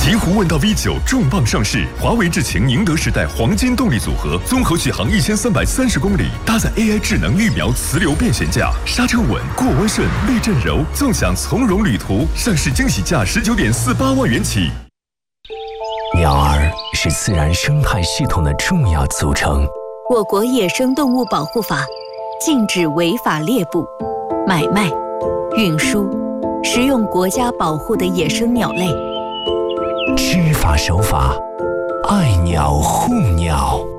奇狐问道 V9 重磅上市，华为智擎宁德时代黄金动力组合，综合续航1330公里，搭载 AI 智能预瞄磁流变悬架，刹车稳，过弯顺，避震柔，纵享从容旅途。上市惊喜价19.48万元起。 鸟儿是自然生态系统的重要组成。 我国野生动物保护法禁止违法猎捕、买卖、运输、食用国家保护的野生鸟类。 知法守法，爱鸟护鸟。